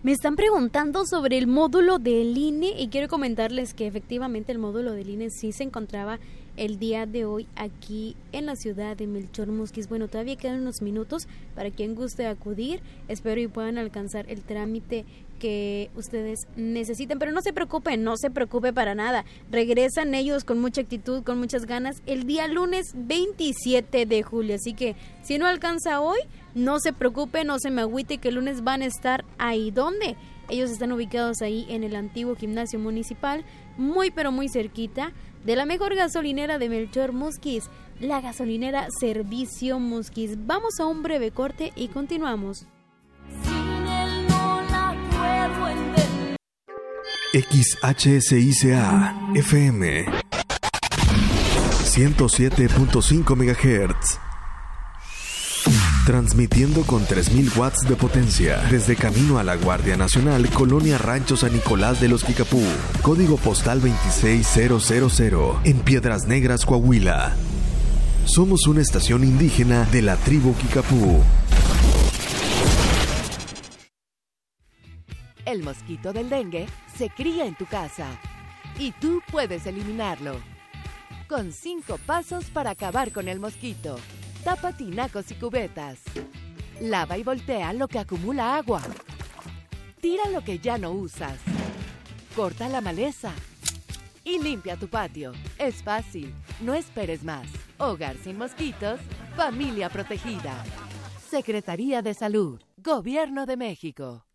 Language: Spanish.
Me están preguntando sobre el módulo del INE y quiero comentarles que efectivamente el módulo del INE sí se encontraba el día de hoy aquí en la ciudad de Melchor Múzquiz. Bueno, todavía quedan unos minutos para quien guste acudir. Espero y puedan alcanzar el trámite que ustedes necesiten, pero no se preocupe para nada. Regresan ellos con mucha actitud, con muchas ganas el día lunes 27 de julio, así que si no alcanza hoy, no se preocupe, no se me agüite, que el lunes van a estar ahí. ¿Dónde? Ellos están ubicados ahí en el antiguo gimnasio municipal, muy pero muy cerquita de la mejor gasolinera de Melchor Múzquiz, la gasolinera Servicio Múzquiz. Vamos a un breve corte y continuamos. XHSICA FM 107.5 MHz, transmitiendo con 3000 watts de potencia desde camino a la Guardia Nacional, Colonia Rancho San Nicolás de los Quicapú, código postal 26000, en Piedras Negras, Coahuila. Somos una estación indígena de la tribu Quicapú. El mosquito del dengue se cría en tu casa y tú puedes eliminarlo con 5 pasos para acabar con el mosquito. Tapa tinacos y cubetas. Lava y voltea lo que acumula agua. Tira lo que ya no usas. Corta la maleza y limpia tu patio. Es fácil, no esperes más. Hogar sin mosquitos, familia protegida. Secretaría de Salud, Gobierno de México.